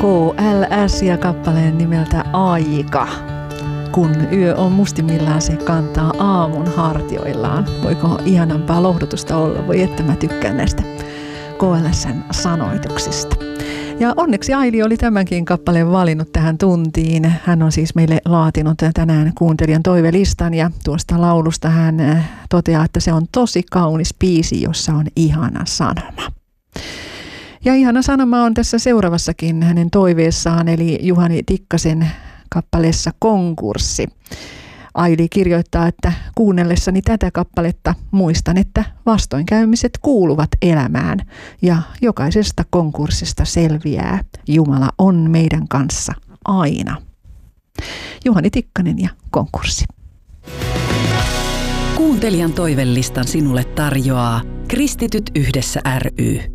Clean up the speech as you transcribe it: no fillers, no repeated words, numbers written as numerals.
KLS ja kappaleen nimeltä Aika. Kun yö on mustimmillaan, se kantaa aamun hartioillaan. Voiko ihanampaa lohdutusta olla? Voi että mä tykkään näistä KLS:n sanoituksista. Ja onneksi Aili oli tämänkin kappaleen valinnut tähän tuntiin. Hän on siis meille laatinut tänään kuuntelijan toivelistan ja tuosta laulusta hän toteaa, että se on tosi kaunis biisi, jossa on ihana sanoma. Ja ihana sanoma on tässä seuraavassakin hänen toiveessaan, eli Juhani Tikkasen kappaleessa Konkurssi. Aili kirjoittaa, että kuunnellessani tätä kappaletta muistan, että vastoinkäymiset kuuluvat elämään ja jokaisesta konkurssista selviää. Jumala on meidän kanssa aina. Juhani Tikkanen ja Konkurssi. Kuuntelijan toivelistan sinulle tarjoaa Kristityt yhdessä ry.